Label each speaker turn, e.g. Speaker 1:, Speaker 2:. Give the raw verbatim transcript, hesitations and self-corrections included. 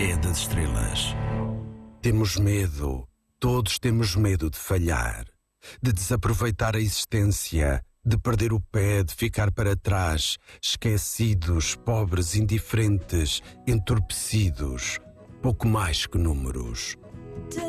Speaker 1: é a das estrelas. Temos medo, todos temos medo de falhar, de desaproveitar a existência, de perder o pé, de ficar para trás, esquecidos, pobres, indiferentes, entorpecidos, pouco mais que números.